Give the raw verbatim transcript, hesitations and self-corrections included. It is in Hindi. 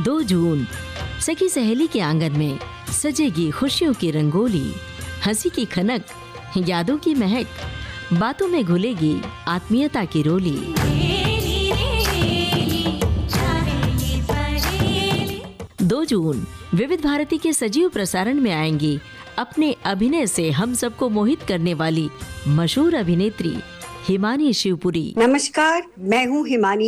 दो जून सखी सहेली के आंगन में सजेगी खुशियों की रंगोली, हंसी की खनक, यादों की महक, बातों में घुलेगी आत्मीयता की रोली। दो जून विविध भारती के सजीव प्रसारण में आएंगी अपने अभिनय से हम सबको मोहित करने वाली मशहूर अभिनेत्री हिमानी शिवपुरी। नमस्कार, मैं हूँ हिमानी